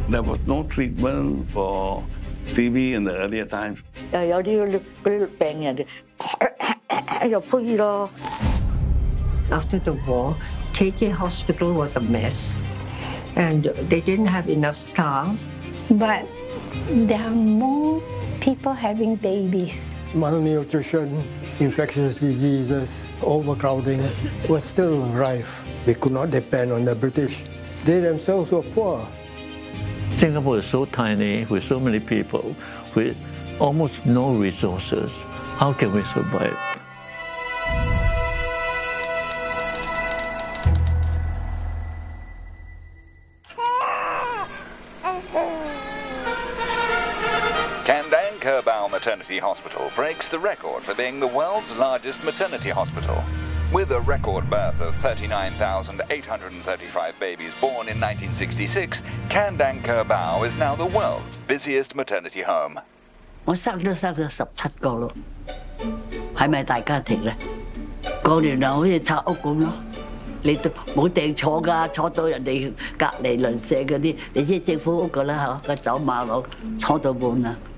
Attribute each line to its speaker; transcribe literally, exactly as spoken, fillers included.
Speaker 1: There was no treatment for T B in the earlier times.
Speaker 2: 誒有啲嗰啲病人又呸咯。
Speaker 3: After the war, K K Hospital was a mess, and they didn't have enough staff.
Speaker 4: But there are more people having babies.
Speaker 5: Malnutrition, infectious diseases, overcrowding was still rife. They could not depend on the British. They themselves were poor.
Speaker 6: Singapore is so tiny with so many people, with almost no resources. How can we survive?
Speaker 7: Kandang Kerbau Maternity Hospital breaks the record for being the world's largest maternity hospital. With a record birth of thirty-nine thousand eight hundred thirty-five babies born in nineteen sixty-six, Kandang Kerbau is now the world's busiest maternity home.
Speaker 2: 我生都生咗十七個咯，係咪大家庭咧？過年就好似拆屋咁咯，你都冇地坐㗎，坐到人哋隔離鄰舍嗰啲，你知政府屋㗎啦嚇，個走馬路坐到滿啦。